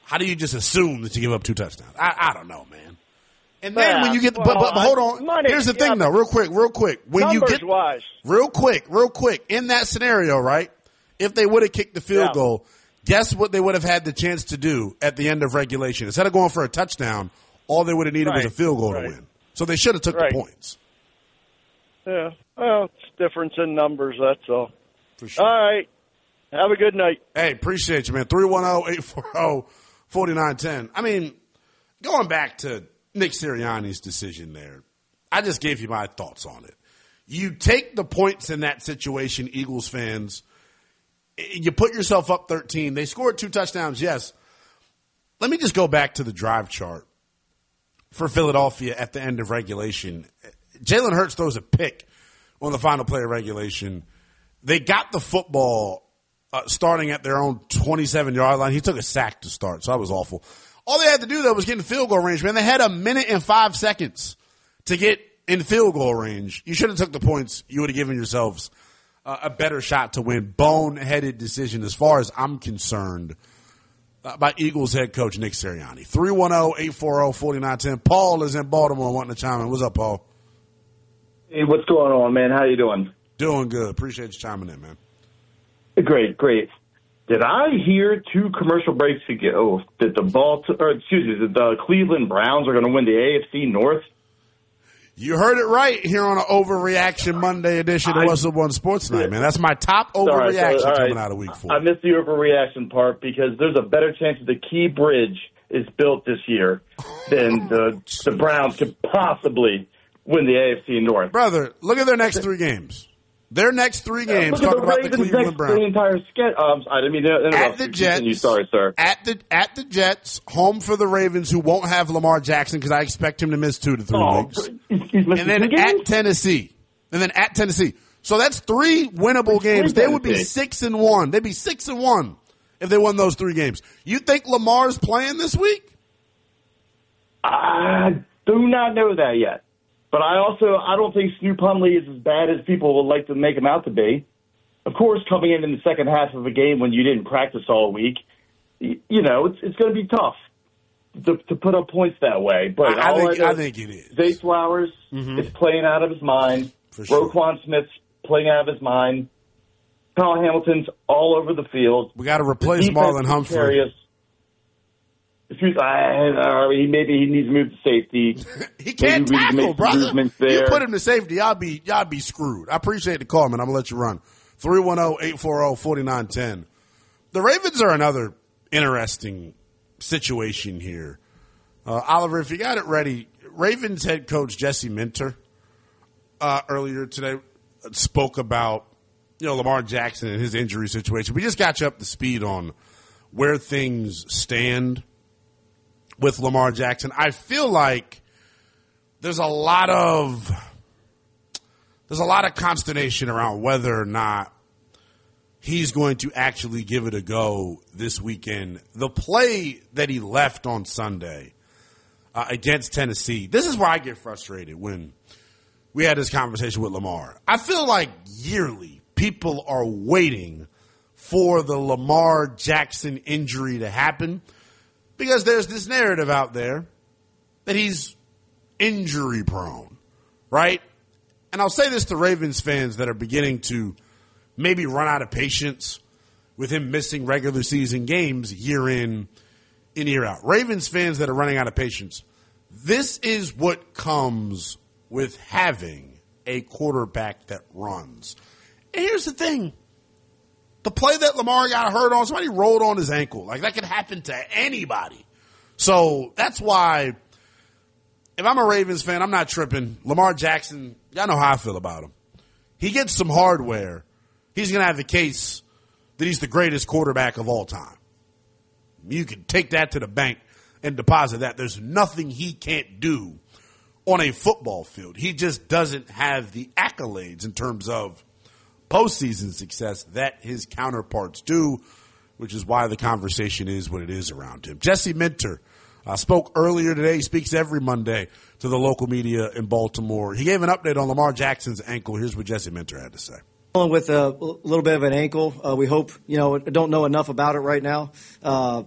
How do you just assume that you give up 2 touchdowns? I don't know, man. And then when you get, but hold on. Here's the thing, though, real quick. When you get, real quick, in that scenario, right? If they would have kicked the field goal, guess what they would have had the chance to do at the end of regulation? Instead of going for a touchdown, all they would have needed was a field goal to win. So they should have took the points. Yeah. Well, it's difference in numbers, that's all. For sure. All right. Have a good night. Hey, appreciate you, man. 310-840-4910. I mean, going back to Nick Sirianni's decision there, I just gave you my thoughts on it. You take the points in that situation, Eagles fans. You put yourself up 13. They scored 2 touchdowns, yes. Let me just go back to the drive chart for Philadelphia at the end of regulation. Jalen Hurts throws a pick on the final play of regulation. They got the football starting at their own 27-yard line. He took a sack to start, so that was awful. All they had to do, though, was get in field goal range, man. They had 1 minute and 5 seconds to get in field goal range. You should have took the points. You would have given yourselves a better shot to win. Boneheaded decision as far as I'm concerned by Eagles head coach Nick Sirianni. 310-840-4910. Paul is in Baltimore wanting to chime in. What's up, Paul? Hey, what's going on, man? How you doing? Doing good. Appreciate you chiming in, man. Great. Did I hear 2 commercial breaks ago that the Cleveland Browns are going to win the AFC North? You heard it right here on an Overreaction Monday edition of What's Up on Sports Night, man. That's my top overreaction coming out of week 4. I missed the overreaction part because there's a better chance that the Key Bridge is built this year than the Browns could possibly win the AFC North. Brother, look at their next 3 games. Their next 3 games, talking about the Cleveland Browns. The entire schedule. I didn't mean to interrupt. At the Jets. Sorry, sir. At the Jets, home for the Ravens, who won't have Lamar Jackson because I expect him to miss 2 to 3 weeks. And then at Tennessee. So that's 3 winnable games. They would be 6-1. They'd be 6-1 if they won those 3 games. You think Lamar's playing this week? I do not know that yet. But I don't think Snoop Huntley is as bad as people would like to make him out to be. Of course, coming in the second half of a game when you didn't practice all week, it's going to be tough to put up points that way. But I think it is. Zay Flowers is playing out of his mind. For sure. Roquan Smith's playing out of his mind. Kyle Hamilton's all over the field. We got to replace Marlon Humphrey. Maybe he needs to move to safety. He can't tackle, brother. You put him to safety, y'all be screwed. I appreciate the call, man. I'm going to let you run. 310-840-4910. The Ravens are another interesting situation here. Oliver, if you got it ready, Ravens head coach Jesse Minter earlier today spoke about Lamar Jackson and his injury situation. We just got you up to speed on where things stand with Lamar Jackson. I feel like there's a lot of consternation around whether or not he's going to actually give it a go this weekend. The play that he left on Sunday against Tennessee, this is where I get frustrated when we had this conversation with Lamar. I feel like yearly people are waiting for the Lamar Jackson injury to happen because there's this narrative out there that he's injury prone, right? And I'll say this to Ravens fans that are beginning to maybe run out of patience with him missing regular season games year in and year out. Ravens fans that are running out of patience, this is what comes with having a quarterback that runs. And here's the thing. The play that Lamar got hurt on, somebody rolled on his ankle. Like, that could happen to anybody. So that's why, if I'm a Ravens fan, I'm not tripping. Lamar Jackson, y'all know how I feel about him. He gets some hardware. He's going to have the case that he's the greatest quarterback of all time. You can take that to the bank and deposit that. There's nothing he can't do on a football field. He just doesn't have the accolades in terms of postseason success that his counterparts do, which is why the conversation is what it is around him. Jesse Minter spoke earlier today. He speaks every Monday to the local media in Baltimore. He gave an update on Lamar Jackson's ankle. Here's what Jesse Minter had to say. With a little bit of an ankle. We hope, don't know enough about it right now.